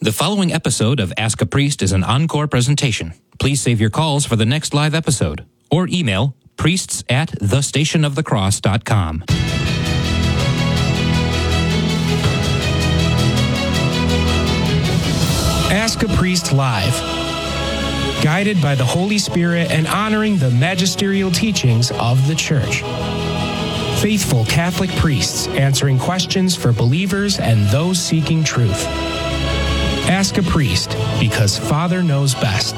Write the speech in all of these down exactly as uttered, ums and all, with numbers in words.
The following episode of Ask a Priest is an encore presentation. Please save your calls for the next live episode or email priests at the station of the cross dot com. Ask a Priest Live. Guided by the Holy Spirit and honoring the magisterial teachings of the Church. Faithful Catholic priests answering questions for believers and those seeking truth. Ask a Priest, because Father knows best.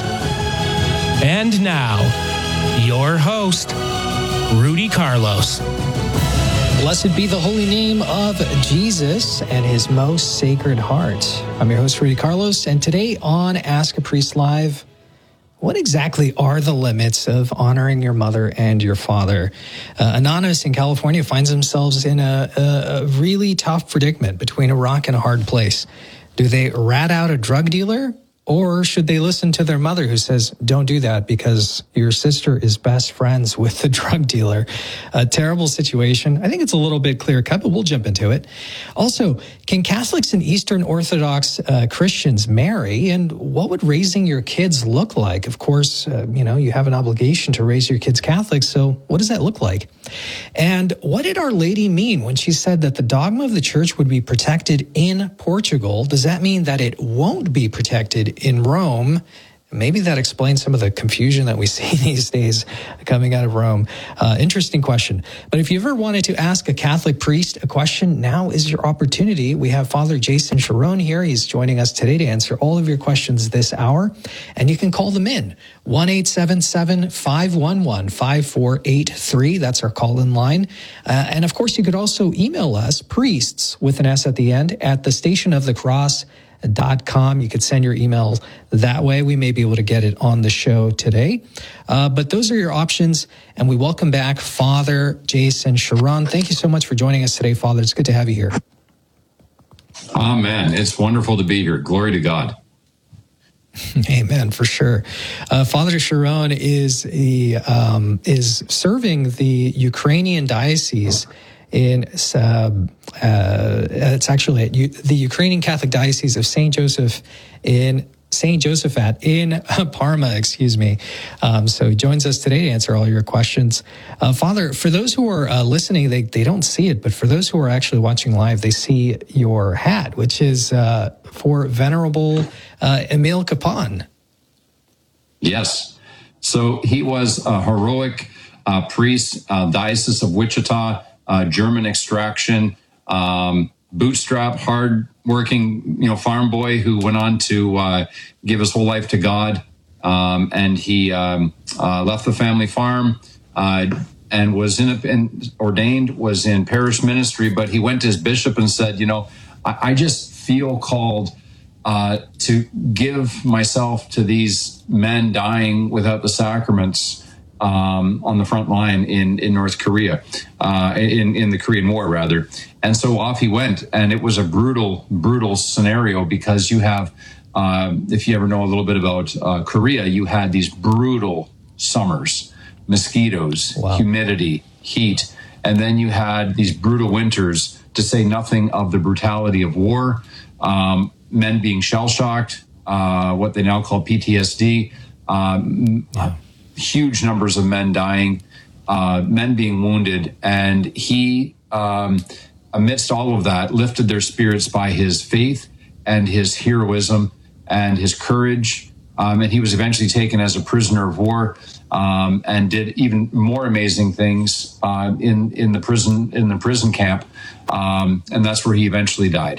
And now, your host, Rudy Carlos. Blessed be the holy name of Jesus and his most sacred heart. I'm your host, Rudy Carlos, and today on Ask a Priest Live, what exactly are the limits of honoring your mother and your father? Uh, Anonymous in California finds themselves in a, a, a really tough predicament between a rock and a hard place. Do they rat out a drug dealer, or should they listen to their mother who says, don't do that because your sister is best friends with the drug dealer? A terrible situation. I think it's a little bit clear cut, but we'll jump into it. Also, can Catholics and Eastern Orthodox uh, Christians marry? And what would raising your kids look like? Of course, uh, you know, you have an obligation to raise your kids Catholic. So what does that look like? And what did Our Lady mean when she said that the dogma of the Church would be protected in Portugal? Does that mean that it won't be protected in Rome? Maybe that explains some of the confusion that we see these days coming out of Rome. Uh, interesting question. But if you ever wanted to ask a Catholic priest a question, now is your opportunity. We have Father Jason Sharon here. He's joining us today to answer all of your questions this hour. And you can call them in. one eight seven seven, five one one, five four eight three. That's our call-in line. Uh, and of course, you could also email us, priests with an S at the end, at the station of the cross dot com. You could send your email that way. We may be able to get it on the show today. Uh, but those are your options. And we welcome back Father Jason Sharon. Thank you so much for joining us today, Father. It's good to have you here. Amen. It's wonderful to be here. Glory to God. Amen, for sure. Uh, Father Sharon is a, um, is serving the Ukrainian diocese in uh, uh, it's actually at U- the Ukrainian Catholic Diocese of Saint Joseph in Saint Josaphat in Parma, excuse me. Um, so he joins us today to answer all your questions. Uh, Father, for those who are uh, listening, they, they don't see it, but for those who are actually watching live, they see your hat, which is uh, for Venerable uh, Emil Kapaun. Yes. So he was a heroic uh, priest, uh, Diocese of Wichita, uh, German extraction, um, bootstrap, hard-working, you know, farm boy who went on to uh, give his whole life to God. Um, and he um, uh, left the family farm uh, and was in, a, in ordained, was in parish ministry. But he went to his bishop and said, you know, I, I just feel called uh, to give myself to these men dying without the sacraments Um, on the front line in, in North Korea, uh, in, in the Korean War, rather. And so off he went. And it was a brutal, brutal scenario because you have, uh, if you ever know a little bit about uh, Korea, you had these brutal summers, mosquitoes, wow. humidity, heat. And then you had these brutal winters, to say nothing of the brutality of war, um, men being shell-shocked, uh, what they now call P T S D, um, yeah. huge numbers of men dying, uh, men being wounded. And he, um, amidst all of that, lifted their spirits by his faith and his heroism and his courage. Um, and he was eventually taken as a prisoner of war, um, and did even more amazing things uh, in, in the prison in the prison camp. Um, and that's where he eventually died.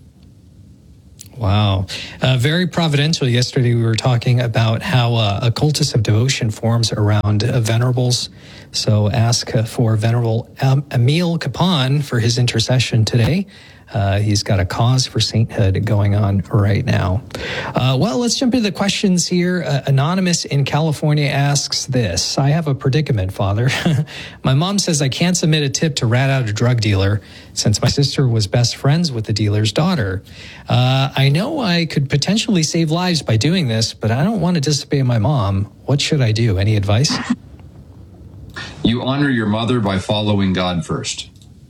Wow. Uh, very providential. Yesterday we were talking about how uh, a cultus of devotion forms around uh, venerables. So ask uh, for Venerable um, Emil Kapaun for his intercession today. Uh, he's got a cause for sainthood going on right now. Uh, well, let's jump into the questions here. Uh, Anonymous in California asks this. I have a predicament, Father. My mom says I can't submit a tip to rat out a drug dealer since my sister was best friends with the dealer's daughter. Uh, I know I could potentially save lives by doing this, but I don't want to disobey my mom. What should I do? Any advice? You honor your mother by following God first.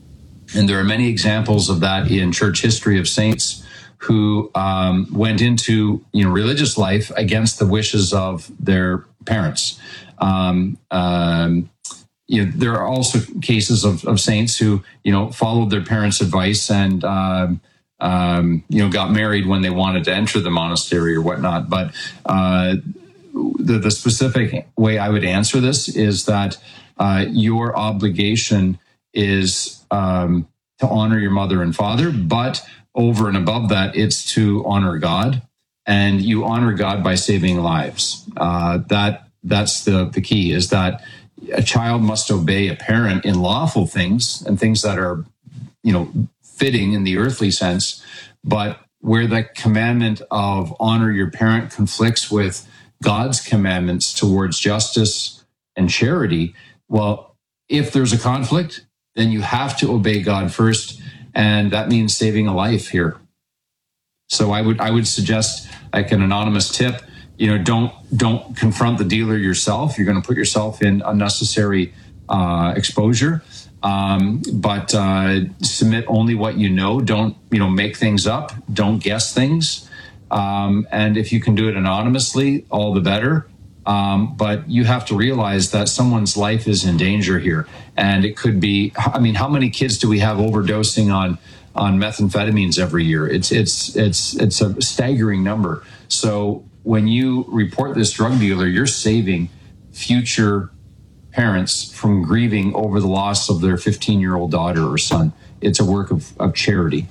And there are many examples of that in church history of saints who um, went into, you know, religious life against the wishes of their parents. Um, um, you know, there are also cases of, of saints who, you know, followed their parents' advice and, um, um, you know, got married when they wanted to enter the monastery or whatnot. But uh, the, the specific way I would answer this is that uh, your obligation is um, to honor your mother and father, but over and above that, it's to honor God, and you honor God by saving lives. Uh, that that's the the key, is that a child must obey a parent in lawful things and things that are, you know, fitting in the earthly sense, but where the commandment of honor your parent conflicts with God's commandments towards justice and charity, well, if there's a conflict, then you have to obey God first, and that means saving a life here. So I would I would suggest, like an anonymous tip, you know, don't don't confront the dealer yourself. You're going to put yourself in unnecessary uh, exposure. Um, but uh, submit only what you know. Don't, you know, make things up. Don't guess things. Um, and if you can do it anonymously, all the better. Um, but you have to realize that someone's life is in danger here. And it could be, I mean, how many kids do we have overdosing on, on methamphetamines every year? It's, it's, it's, it's a staggering number. So when you report this drug dealer, you're saving future parents from grieving over the loss of their fifteen-year-old daughter or son. It's a work of, of charity.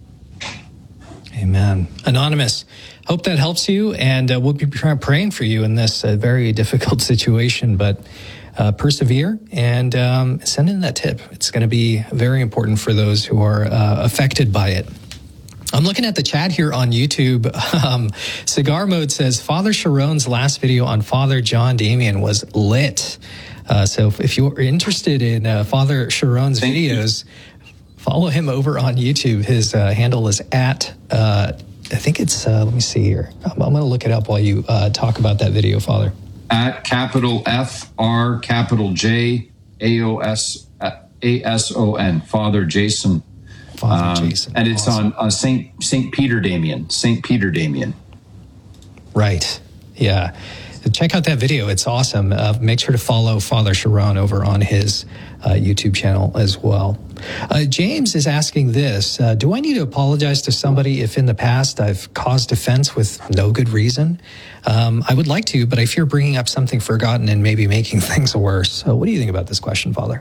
Amen. Anonymous, hope that helps you, and uh, we'll be praying for you in this uh, very difficult situation, but uh, persevere and um, send in that tip. It's going to be very important for those who are uh, affected by it. I'm looking at the chat here on YouTube. Um, Cigar Mode says, Father Sharon's last video on Father John Damien was lit. Uh, so if, if you're interested in uh, Father Sharon's Thank videos, you. follow him over on YouTube. His uh, handle is at, uh, I think it's, uh, let me see here. I'm, I'm going to look it up while you uh, talk about that video, Father. At capital F R capital J A O S A S O N, Father Jason. Father um, Jason. And it's awesome. on, on Saint Saint Peter Damien. Saint Peter Damien. Right. Yeah. Check out that video. It's awesome. Uh, make sure to follow Father Sharon over on his uh, YouTube channel as well. Uh, James is asking this, uh, do I need to apologize to somebody if in the past I've caused offense with no good reason? Um, I would like to, but I fear bringing up something forgotten and maybe making things worse. So what do you think about this question, Father?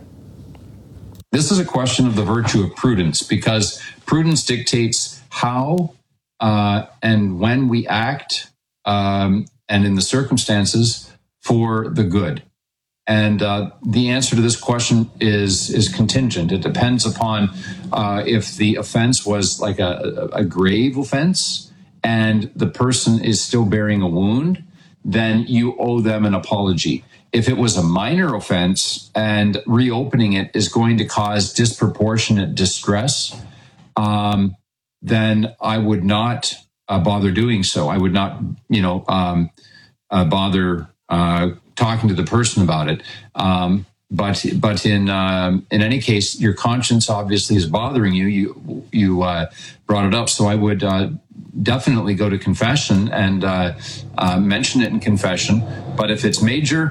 This is a question of the virtue of prudence, because prudence dictates how uh, and when we act um, and in the circumstances for the good. And uh, the answer to this question is is contingent. It depends upon uh, if the offense was like a, a grave offense and the person is still bearing a wound, then you owe them an apology. If it was a minor offense and reopening it is going to cause disproportionate distress, um, then I would not uh, bother doing so. I would not, you know, um, uh, bother uh, talking to the person about it. Um, but but in um, in any case, your conscience obviously is bothering you. You you uh, brought it up, so I would uh, definitely go to confession and uh, uh, mention it in confession. But if it's major,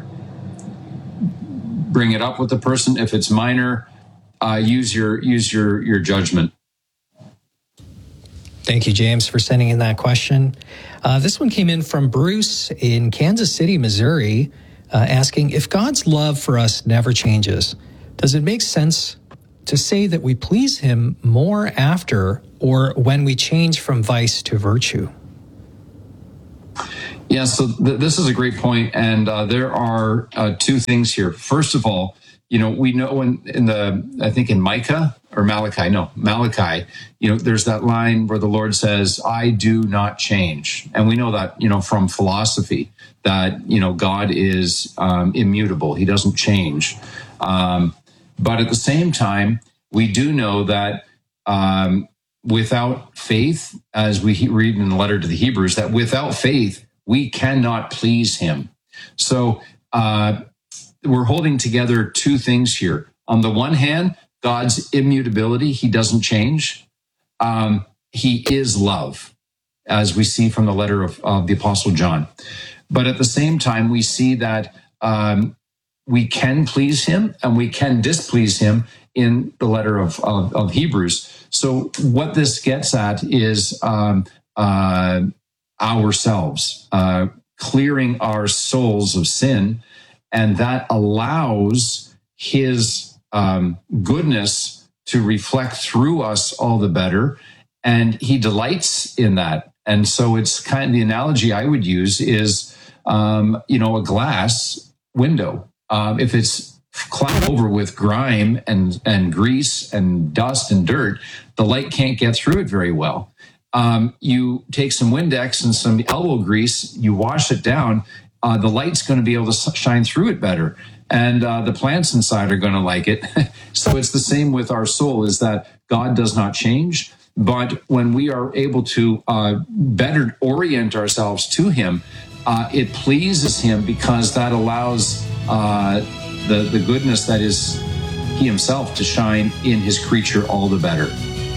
bring it up with the person. If it's minor, uh, use your use your your judgment. Thank you, James, for sending in that question. Uh, this one came in from Bruce in Kansas City, Missouri, uh, asking, if God's love for us never changes, does it make sense to say that we please him more after or when we change from vice to virtue? Yeah, so th- this is a great point, and uh, there are uh, two things here. First of all, you know, we know in, in the, I think in Micah or Malachi, no, Malachi, you know, there's that line where the Lord says, I do not change. And we know that, you know, from philosophy that, you know, God is um, immutable. He doesn't change. Um, but at the same time, we do know that um, without faith, as we read in the letter to the Hebrews, that without faith, we cannot please him. So uh, we're holding together two things here. On the one hand, God's immutability. He doesn't change. Um, he is love, as we see from the letter of, of the Apostle John. But at the same time, we see that um, we can please him and we can displease him in the letter of, of, of Hebrews. So what this gets at is um, uh, ourselves, uh, clearing our souls of sin, and that allows his um, goodness to reflect through us all the better, and he delights in that. And so it's kind of the analogy I would use is, um, you know, a glass window. Um, if it's clouded over with grime and, and grease and dust and dirt, the light can't get through it very well. Um, you take some Windex and some elbow grease, you wash it down, uh, the light's going to be able to shine through it better. And uh, the plants inside are going to like it. So it's the same with our soul, is that God does not change. But when we are able to uh, better orient ourselves to him, uh, it pleases him, because that allows uh, the, the goodness that is he himself to shine in his creature all the better.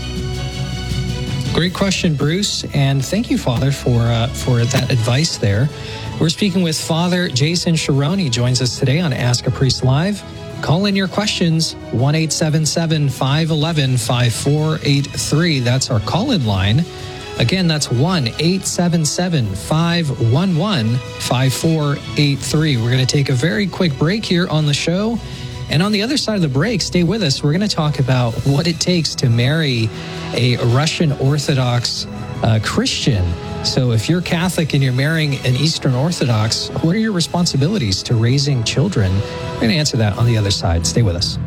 Great question, Bruce, and thank you, Father, for uh, for that advice there. We're speaking with Father Jason Cherone. He joins us today on Ask a Priest Live. Call in your questions, one eight seven seven, five one one, five four eight three. That's our call-in line. Again, that's one eight seven seven, five one one, five four eight three. We're going to take a very quick break here on the show. And on the other side of the break, stay with us. We're going to talk about what it takes to marry a Russian Orthodox uh, Christian. So if you're Catholic and you're marrying an Eastern Orthodox, what are your responsibilities to raising children? We're going to answer that on the other side. Stay with us.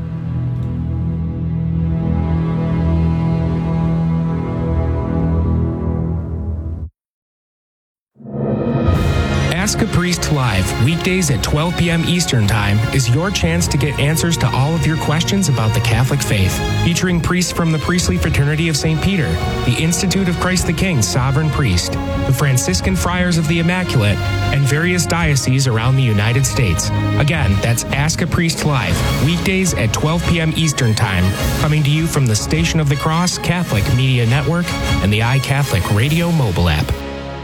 Ask a Priest Live, weekdays at twelve p.m. Eastern Time, is your chance to get answers to all of your questions about the Catholic faith. Featuring priests from the Priestly Fraternity of Saint Peter, the Institute of Christ the King Sovereign Priest, the Franciscan Friars of the Immaculate, and various dioceses around the United States. Again, that's Ask a Priest Live, weekdays at twelve p.m. Eastern Time, coming to you from the Station of the Cross Catholic Media Network and the iCatholic Radio mobile app.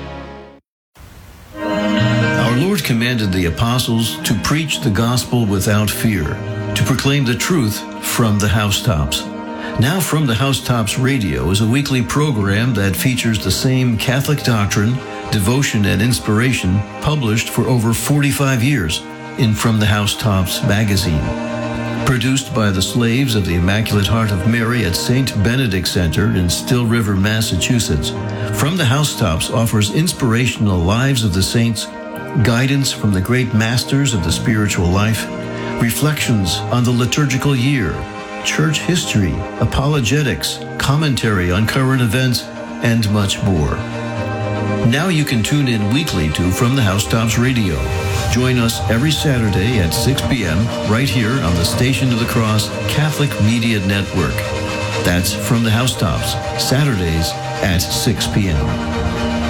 Our Lord commanded the apostles to preach the gospel without fear, to proclaim the truth from the housetops. Now From the Housetops Radio is a weekly program that features the same Catholic doctrine, devotion, and inspiration published for over forty-five years in From the Housetops magazine. Produced by the slaves of the Immaculate Heart of Mary at Saint Benedict Center in Still River, Massachusetts, From the Housetops offers inspirational lives of the saints, guidance from the great masters of the spiritual life, reflections on the liturgical year, church history, apologetics, commentary on current events, and much more. Now you can tune in weekly to From the Housetops Radio. Join us every Saturday at six p.m. right here on the Station of the Cross Catholic Media Network. That's From the Housetops, Saturdays at six p.m.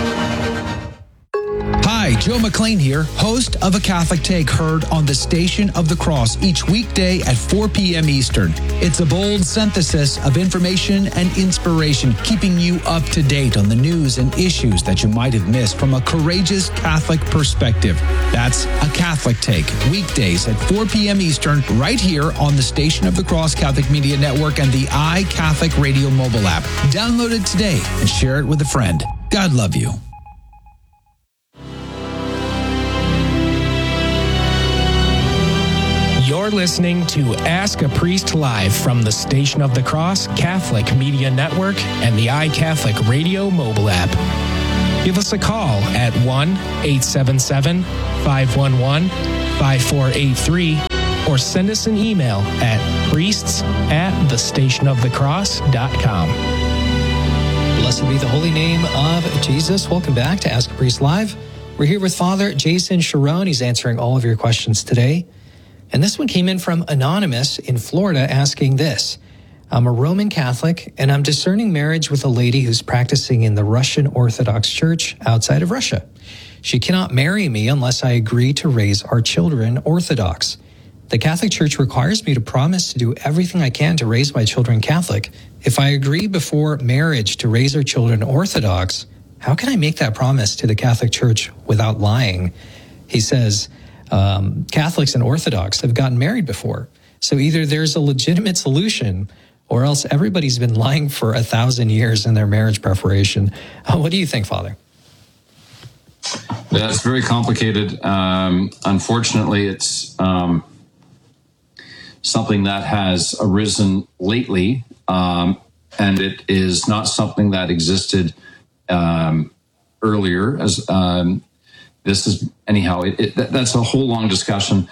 Hi, Joe McLean here, host of A Catholic Take, heard on the Station of the Cross each weekday at four p.m. Eastern. It's a bold synthesis of information and inspiration, keeping you up to date on the news and issues that you might have missed from a courageous Catholic perspective. That's A Catholic Take, weekdays at four p.m. Eastern, right here on the Station of the Cross Catholic Media Network and the iCatholic Radio mobile app. Download it today and share it with a friend. God love you. You're listening to Ask a Priest Live from the Station of the Cross Catholic Media Network and the iCatholic Radio mobile app. Give us a call at one eight seven seven, five one one, five four eight three or send us an email at priests at the station of the cross dot com. Blessed be the holy name of Jesus. Welcome back to Ask a Priest Live. We're here with Father Jason Cherone. He's answering all of your questions today. And this one came in from Anonymous in Florida asking this. I'm a Roman Catholic, and I'm discerning marriage with a lady who's practicing in the Russian Orthodox Church outside of Russia. She cannot marry me unless I agree to raise our children Orthodox. The Catholic Church requires me to promise to do everything I can to raise my children Catholic. If I agree before marriage to raise our children Orthodox, how can I make that promise to the Catholic Church without lying? He says, um, Catholics and Orthodox have gotten married before. So either there's a legitimate solution or else everybody's been lying for a thousand years in their marriage preparation. Uh, what do you think, Father? That's very complicated. Um, unfortunately, it's um, something that has arisen lately, um, and it is not something that existed um, earlier. As um, this is anyhow, it, it, that's a whole long discussion.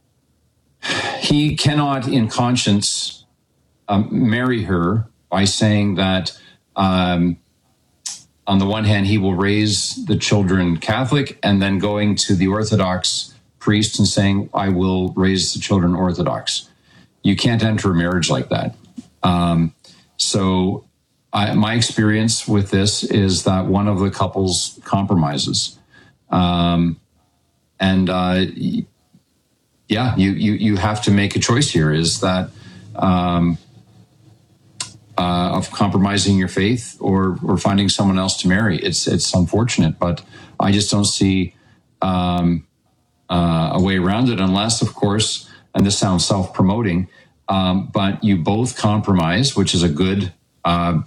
He cannot, in conscience, um, marry her by saying that. Um, On the one hand, he will raise the children Catholic, and then going to the Orthodox priest and saying, I will raise the children Orthodox. You can't enter a marriage like that. Um, so I, my experience with this is that one of the couples compromises. Um, and uh, yeah, you, you, you have to make a choice here, is that um, Uh, of compromising your faith or or finding someone else to marry. It's it's unfortunate, but I just don't see um, uh, a way around it unless, of course, and this sounds self-promoting, um, but you both compromise, which is a good uh,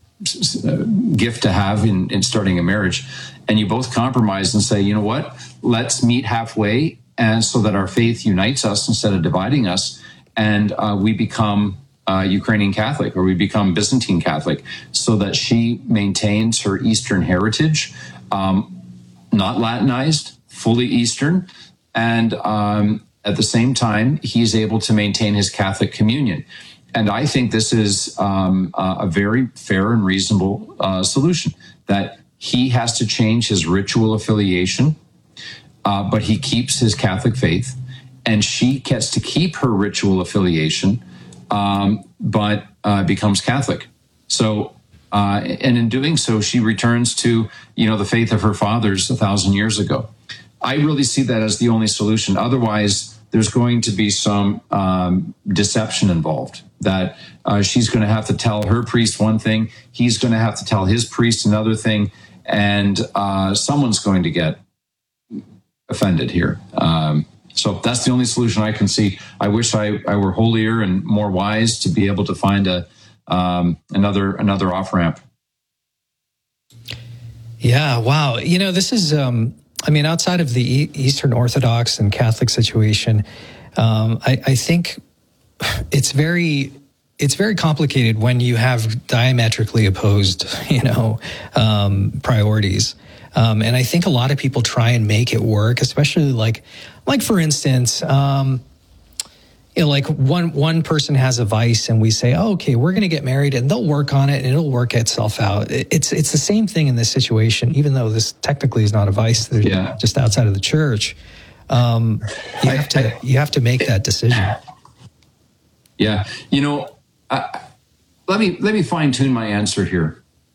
gift to have in, in starting a marriage, and you both compromise and say, you know what, let's meet halfway, and so that our faith unites us instead of dividing us, and uh, we become Uh, Ukrainian Catholic, or we become Byzantine Catholic, so that she maintains her Eastern heritage, um, not Latinized, fully Eastern, and um, at the same time, he's able to maintain his Catholic communion. And I think this is um, a very fair and reasonable uh, solution, that he has to change his ritual affiliation, uh, but he keeps his Catholic faith, and she gets to keep her ritual affiliation, Um, but uh, becomes Catholic. So, uh, and in doing so, she returns to, you know, the faith of her fathers a thousand years ago. I really see that as the only solution. Otherwise, there's going to be some um, deception involved, that uh, she's going to have to tell her priest one thing, he's going to have to tell his priest another thing, and uh, someone's going to get offended here. Um, So that's the only solution I can see. I wish I, I were holier and more wise to be able to find a um, another another off ramp. Yeah, wow. You know, this is, um, I mean, outside of the Eastern Orthodox and Catholic situation, um, I, I think it's very it's very complicated when you have diametrically opposed, you know, um, priorities. Um, and I think a lot of people try and make it work, especially like, like for instance, um, you know, like one one person has a vice, and we say, oh, okay, we're going to get married, and they'll work on it, and it'll work itself out. It's it's the same thing in this situation, even though this technically is not a vice; they're yeah. just outside of the church. Um, you have to you have to make that decision. Yeah, you know, I, let me let me fine tune my answer here.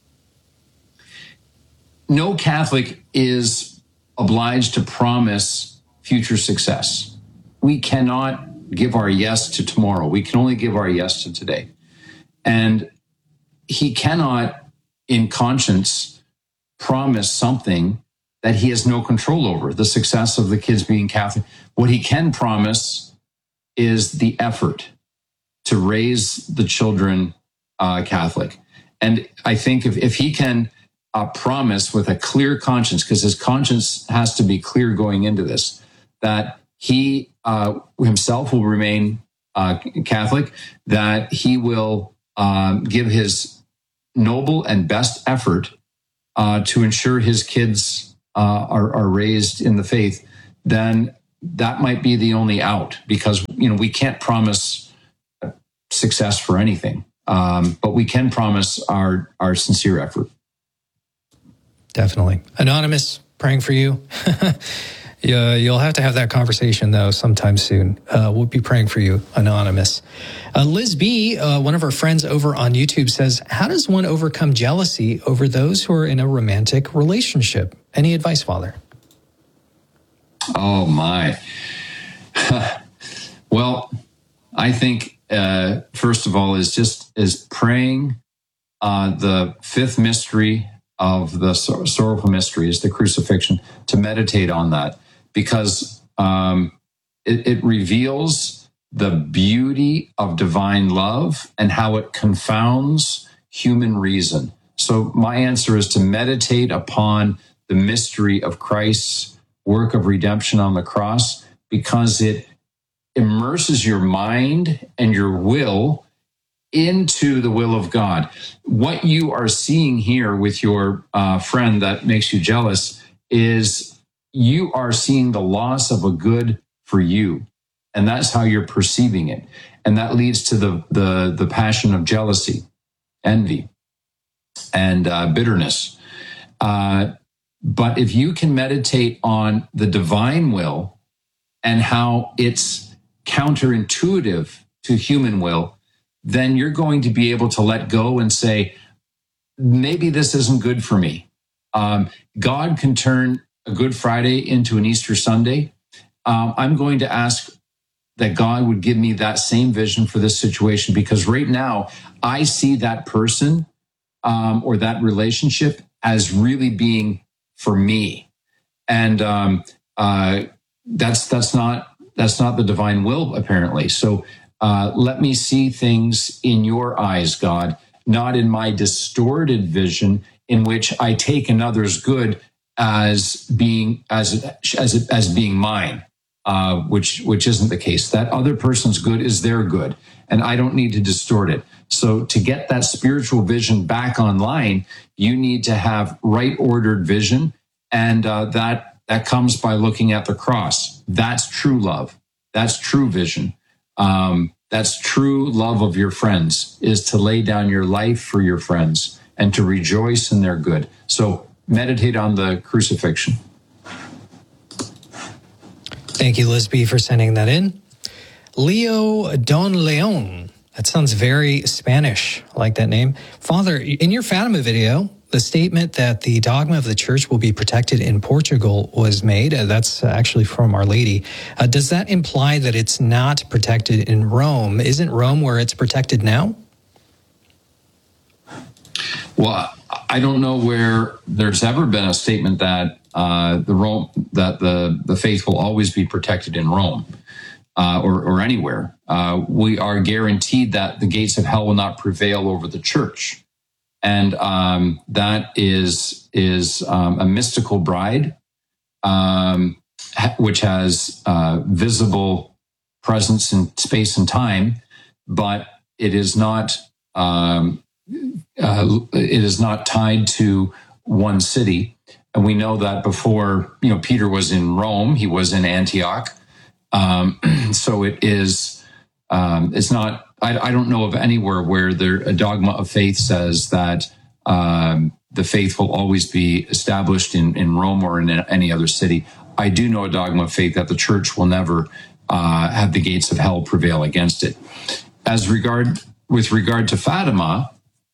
No Catholic is obliged to promise future success. We cannot give our yes to tomorrow. We can only give our yes to today. And he cannot, in conscience, promise something that he has no control over, the success of the kids being Catholic. What he can promise is the effort to raise the children uh, Catholic. And I think if, if he can uh, promise with a clear conscience, because his conscience has to be clear going into this, that he uh, himself will remain uh, Catholic, that he will um, give his noble and best effort uh, to ensure his kids uh, are, are raised in the faith, then that might be the only out, because, you know, we can't promise success for anything, um, but we can promise our, our sincere effort. Definitely. Anonymous, praying for you. Yeah, you'll have to have that conversation, though, sometime soon. Uh, we'll be praying for you, Anonymous. Uh, Liz B., uh, one of our friends over on YouTube, says, how does one overcome jealousy over those who are in a romantic relationship? Any advice, Father? Oh, my. Well, I think, uh, first of all, is just is praying uh, the fifth mystery of the sor- sorrowful mysteries, the crucifixion, to meditate on that, because um, it, it reveals the beauty of divine love and how it confounds human reason. So my answer is to meditate upon the mystery of Christ's work of redemption on the cross, because it immerses your mind and your will into the will of God. What you are seeing here with your uh, friend that makes you jealous is you are seeing the loss of a good for you. And that's how you're perceiving it. And that leads to the, the, the passion of jealousy, envy, and uh, bitterness. Uh, but if you can meditate on the divine will and how it's counterintuitive to human will, then you're going to be able to let go and say, maybe this isn't good for me. Um, God can turn a Good Friday into an Easter Sunday. Um, I'm going to ask that God would give me that same vision for this situation, because right now I see that person um, or that relationship as really being for me. And um, uh, that's that's not that's not the divine will, apparently. So uh, let me see things in your eyes, God, not in my distorted vision, in which I take another's good as being as as as being mine, uh, which which isn't the case. That other person's good is their good, and I don't need to distort it. So to get that spiritual vision back online, you need to have right ordered vision, and uh, that that comes by looking at the cross. That's true love. That's true vision. Um, that's true love of your friends, is to lay down your life for your friends and to rejoice in their good. So meditate on the crucifixion. Thank you, Lisby, for sending that in. Leo Don Leon. That sounds very Spanish. I like that name. Father, in your Fatima video, the statement that the dogma of the church will be protected in Portugal was made. Uh, that's actually from Our Lady. Uh, does that imply that it's not protected in Rome? Isn't Rome where it's protected now? Well, I don't know where there's ever been a statement that uh, the Rome that the, the faith will always be protected in Rome uh, or, or anywhere. Uh, we are guaranteed that the gates of hell will not prevail over the church. And um, that is is um, a mystical bride, um, ha- which has uh, visible presence in space and time, but it is not um, uh, it is not tied to one city. And we know that before, you know, Peter was in Rome, he was in Antioch. Um, so it is um, it's not. I, I don't know of anywhere where there, a dogma of faith says that um, the faith will always be established in, in Rome or in any other city. I do know a dogma of faith that the church will never uh, have the gates of hell prevail against it. As regard with regard to Fatima,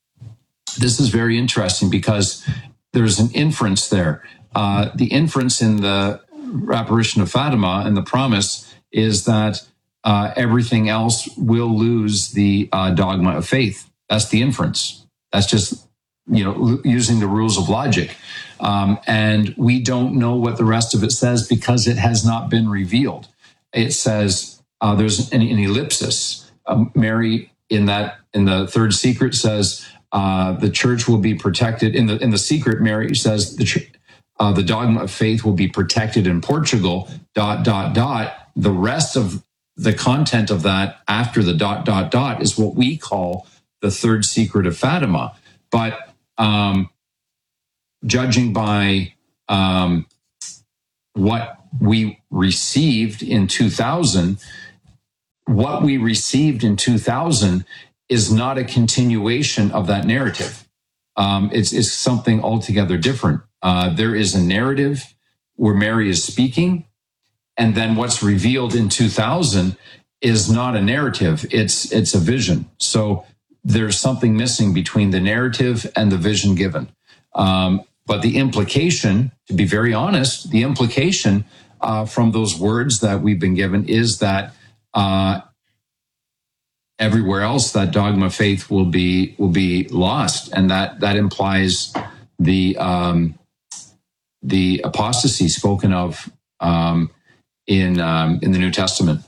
this is very interesting because there's an inference there. Uh, the inference in the apparition of Fatima and the promise is that Uh, everything else will lose the uh, dogma of faith. That's the inference. That's just, you know, l- using the rules of logic. Um, and we don't know what the rest of it says because it has not been revealed. It says uh, there's an, an ellipsis. Um, Mary in that in the third secret says uh, the church will be protected. In the in the secret, Mary says the ch- uh, the dogma of faith will be protected in Portugal. Dot dot dot. The rest of the content of that after the dot, dot, dot is what we call the third secret of Fatima. But um, judging by um, what we received in two thousand, what we received in two thousand is not a continuation of that narrative. Um, it's, it's something altogether different. Uh, there is a narrative where Mary is speaking, and then what's revealed in two thousand is not a narrative, it's it's a vision. So there's something missing between the narrative and the vision given. Um, but the implication, to be very honest, the implication uh, from those words that we've been given is that uh, everywhere else that dogma of faith will be will be lost, and that that implies the um, the apostasy spoken of um, in um, in the New Testament.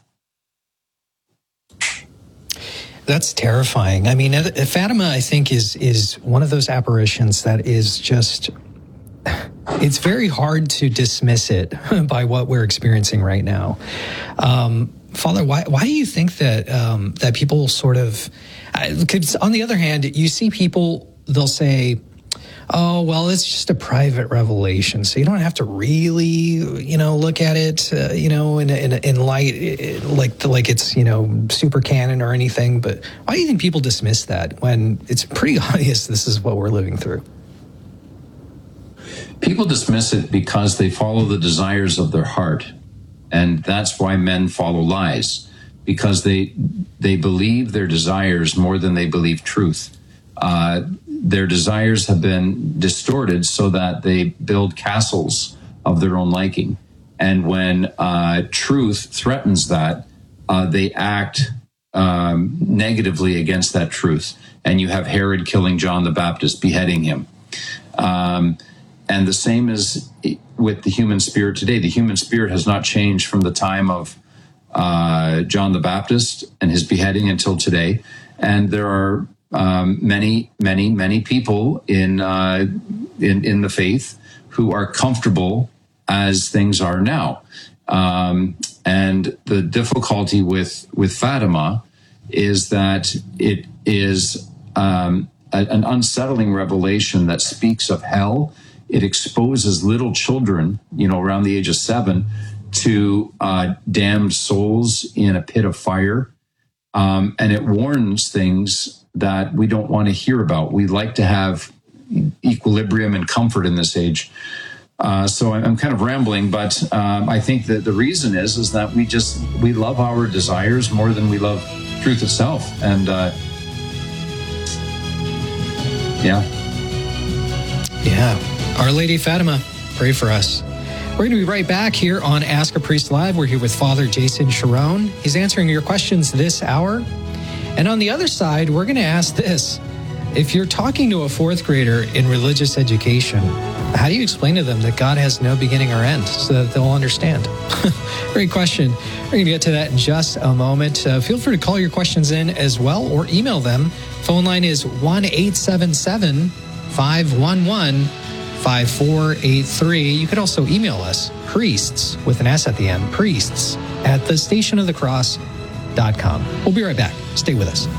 That's terrifying. I mean, Fatima, I think, is is one of those apparitions that is just, it's very hard to dismiss it by what we're experiencing right now. Um, Father, why why do you think that um, that people sort of, because on the other hand, you see people, they'll say, oh, well, it's just a private revelation, so you don't have to really, you know, look at it, uh, you know, in in, in light, like like it's, you know, super canon or anything. But why do you think people dismiss that when it's pretty obvious this is what we're living through? People dismiss it because they follow the desires of their heart, and that's why men follow lies, because they they believe their desires more than they believe truth. Uh, their desires have been distorted so that they build castles of their own liking. And when uh, truth threatens that, uh, they act um, negatively against that truth. And you have Herod killing John the Baptist, beheading him. Um, and the same is with the human spirit today. The human spirit has not changed from the time of uh, John the Baptist and his beheading until today. And there are Um, many, many, many people in, uh, in in the faith who are comfortable as things are now, um, and the difficulty with with Fatima is that it is um, a, an unsettling revelation that speaks of hell. It exposes little children, you know, around the age of seven, to uh, damned souls in a pit of fire, um, and it warns things that we don't want to hear about. We like to have equilibrium and comfort in this age. Uh, so I'm kind of rambling, but um, I think that the reason is is that we just we love our desires more than we love truth itself, and uh, yeah, yeah. Our Lady Fatima, pray for us. We're going to be right back here on Ask a Priest Live. We're here with Father Jason Cherone. He's answering your questions this hour. And on the other side, we're going to ask this. If you're talking to a fourth grader in religious education, how do you explain to them that God has no beginning or end so that they'll understand? Great question. We're going to get to that in just a moment. Uh, feel free to call your questions in as well or email them. Phone line is one eight seven seven, five one one, five four eight three. You could also email us, priests, with an S at the end, priests, at the station of the cross dot com. We'll be right back. Stay with us.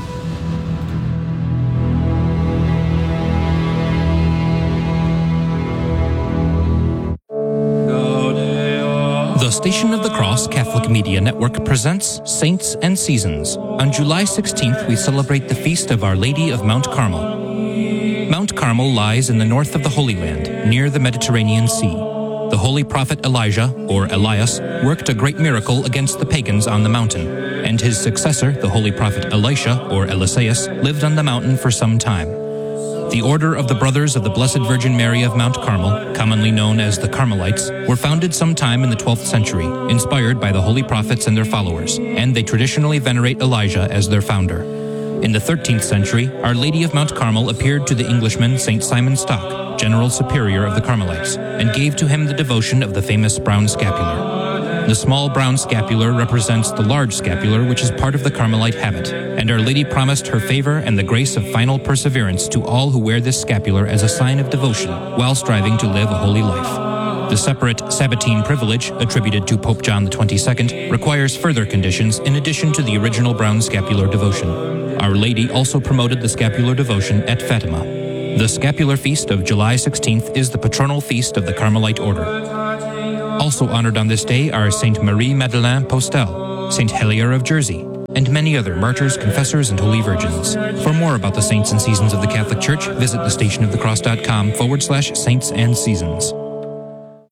The Station of the Cross Catholic Media Network presents Saints and Seasons. On July sixteenth, we celebrate the feast of Our Lady of Mount Carmel. Mount Carmel lies in the north of the Holy Land, near the Mediterranean Sea. The holy prophet Elijah, or Elias, worked a great miracle against the pagans on the mountain, and his successor, the holy prophet Elisha, or Eliseus, lived on the mountain for some time. The Order of the Brothers of the Blessed Virgin Mary of Mount Carmel, commonly known as the Carmelites, were founded sometime in the twelfth century, inspired by the holy prophets and their followers, and they traditionally venerate Elijah as their founder. In the thirteenth century, Our Lady of Mount Carmel appeared to the Englishman Saint Simon Stock, General Superior of the Carmelites, and gave to him the devotion of the famous brown scapular. The small brown scapular represents the large scapular, which is part of the Carmelite habit, and Our Lady promised her favor and the grace of final perseverance to all who wear this scapular as a sign of devotion while striving to live a holy life. The separate Sabbatine privilege, attributed to Pope John the twenty-second, requires further conditions in addition to the original brown scapular devotion. Our Lady also promoted the scapular devotion at Fatima. The scapular feast of July sixteenth is the patronal feast of the Carmelite order. Also honored on this day are Saint Marie Madeleine Postel, Saint Helier of Jersey, and many other martyrs, confessors, and holy virgins. For more about the saints and seasons of the Catholic Church, visit the stationofthecross.com forward slash saints and seasons.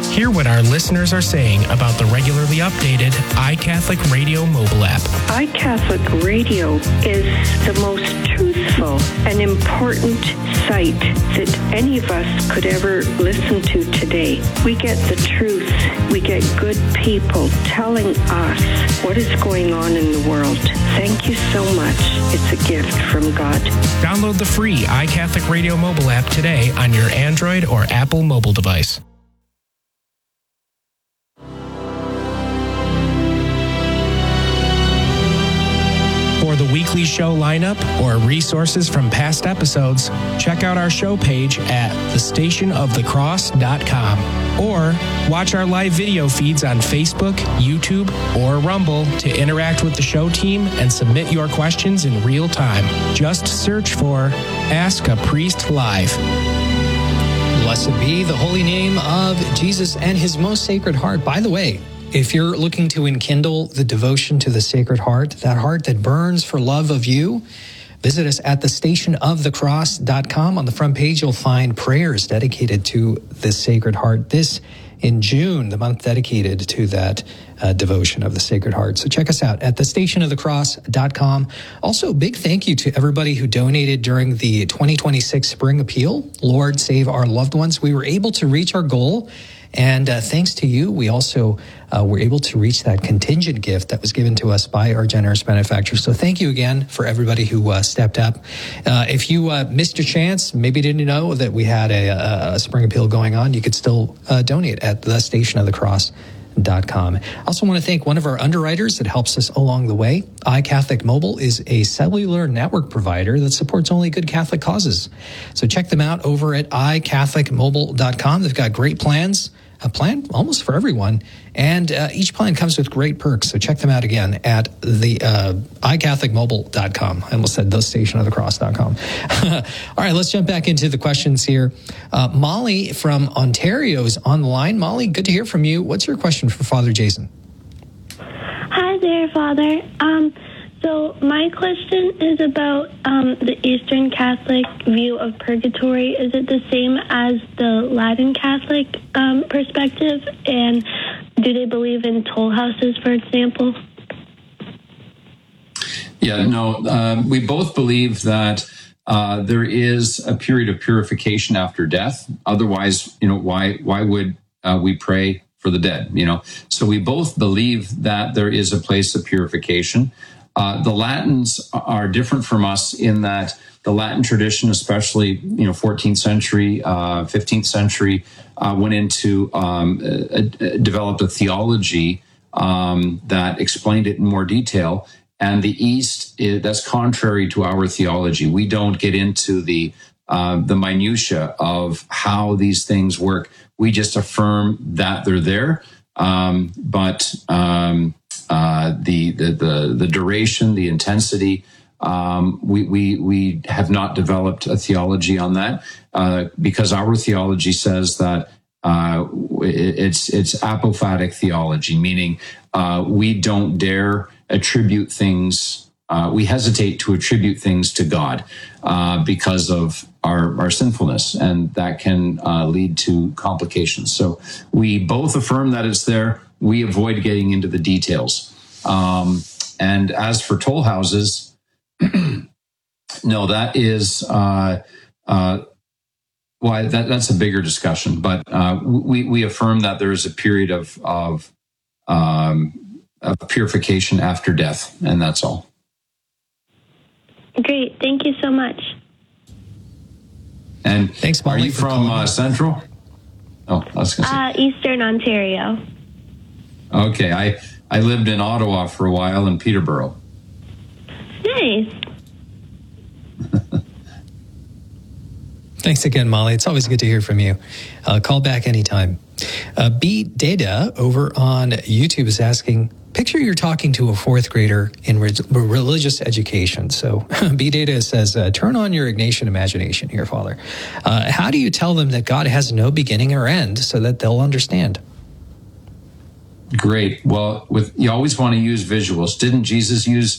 Hear what our listeners are saying about the regularly updated iCatholic Radio mobile app. iCatholic Radio is the most truthful and important site that any of us could ever listen to today. We get the truth. We get good people telling us what is going on in the world. Thank you so much. It's a gift from God. Download the free iCatholic Radio mobile app today on your Android or Apple mobile device. For the weekly show lineup or resources from past episodes, check out our show page at the station of the cross dot com or watch our live video feeds on Facebook, YouTube, or Rumble to interact with the show team and submit your questions in real time. Just search for Ask a Priest Live. Blessed be the holy name of Jesus and his most sacred heart. By the way, if you're looking to enkindle the devotion to the Sacred Heart, that heart that burns for love of you, visit us at the station of the cross dot com. On the front page, you'll find prayers dedicated to the Sacred Heart. This in June, the month dedicated to that uh, devotion of the Sacred Heart. So check us out at the station of the cross dot com. Also, big thank you to everybody who donated during the twenty twenty-six Spring Appeal, Lord Save Our Loved Ones. We were able to reach our goal. And uh, thanks to you, we also uh, were able to reach that contingent gift that was given to us by our generous benefactors. So thank you again for everybody who uh, stepped up. Uh, if you uh, missed your chance, maybe didn't know that we had a, a, a Spring Appeal going on, you could still uh, donate at the station of the cross dot com. I also want to thank one of our underwriters that helps us along the way. iCatholic Mobile is a cellular network provider that supports only good Catholic causes. So check them out over at i catholic mobile dot com. They've got great plans, a plan almost for everyone, and uh, each plan comes with great perks. So check them out again at the uh, i catholic mobile dot com. I almost said the station of the cross dot com. All right, let's jump back into the questions here. Uh, Molly from Ontario is on the line. Molly, good to hear from you. What's your question for Father Jason? Hi there, Father. Um, so my question is about um, the Eastern Catholic view of purgatory. Is it the same as the Latin Catholic um, perspective? And do they believe in toll houses, for example? Yeah, no, uh, we both believe that uh, there is a period of purification after death. Otherwise, you know, why why would uh, we pray for the dead? You know, so we both believe that there is a place of purification. Uh, the Latins are different from us in that the Latin tradition, especially, you know, fourteenth century, uh, fifteenth century, uh, went into, um, uh, developed a theology um, that explained it in more detail. And the East, is, that's contrary to our theology. We don't get into the uh, the minutia of how these things work. We just affirm that they're there, um, but um, uh, the, the the the duration, the intensity, um, we we we have not developed a theology on that uh, because our theology says that uh, it's it's apophatic theology, meaning uh, we don't dare attribute things. Uh, we hesitate to attribute things to God uh, because of our, our sinfulness, and that can uh, lead to complications. So we both affirm that it's there. We avoid getting into the details. Um, and as for toll houses, no, that is uh, uh, why that, that's a bigger discussion. But uh, we we affirm that there is a period of of, um, of purification after death, and that's all. Great. Thank you so much. And thanks, Molly, are you from uh, Central? Oh, I was going to say. Uh, Eastern Ontario. Okay. I, I lived in Ottawa for a while in Peterborough. Nice. Thanks again, Molly. It's always good to hear from you. Uh, call back anytime. Uh, B. Data over on YouTube is asking, picture you're talking to a fourth grader in re- religious education. So B. Data says, uh, turn on your Ignatian imagination here, Father. Uh, how do you tell them that God has no beginning or end so that they'll understand? Great. Well, with you always want to use visuals. Didn't Jesus use